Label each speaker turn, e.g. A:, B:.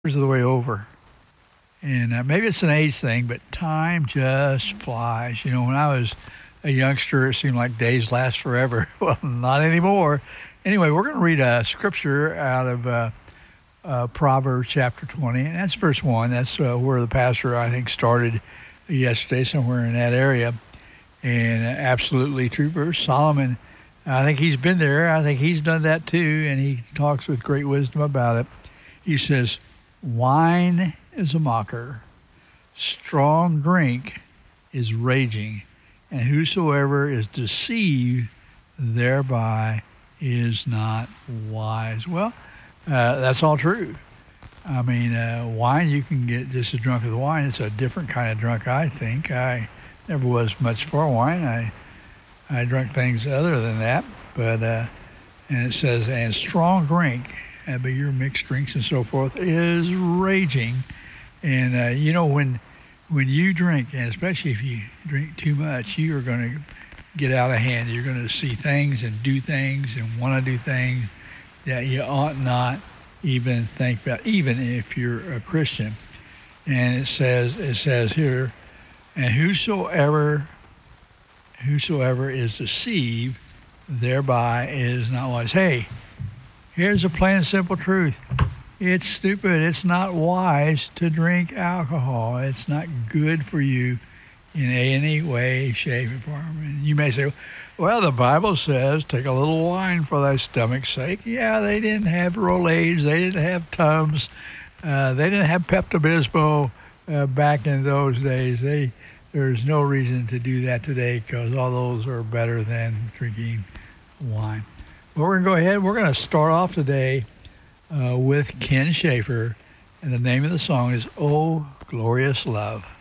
A: of the way over. And maybe it's an age thing, but time just flies. You know, when I was a youngster, it seemed like days last forever. Well, not anymore. Anyway, we're going to read a scripture out of Proverbs chapter 20, and that's verse 1. That's where the pastor, I think, started yesterday, somewhere in that area. And absolutely true verse. Solomon, I think he's been there. I think he's done that too, and he talks with great wisdom about it. He says, wine is a mocker, strong drink is raging, and whosoever is deceived thereby is not wise. Well, that's all true. I mean, wine, you can get just as drunk as wine. It's a different kind of drunk, I think. I never was much for wine. I drank things other than that. But and it says, and strong drink, but your mixed drinks and so forth, is raging. And, you know, when you drink, and especially if you drink too much, you are going to get out of hand. You're going to see things and do things and want to do things that you ought not even think about, even if you're a Christian. And it says here, and whosoever is deceived thereby is not wise. Hey, here's a plain and simple truth. It's stupid. It's not wise to drink alcohol. It's not good for you in any way, shape, or form. And you may say, well, the Bible says, take a little wine for thy stomach's sake. Yeah, they didn't have Rolaids. They didn't have Tums. They didn't have Pepto-Bismol back in those days. There's no reason to do that today because all those are better than drinking wine. Well, we're going to go ahead. We're going to start off today with Ken Schaefer, and the name of the song is "Oh Glorious Love."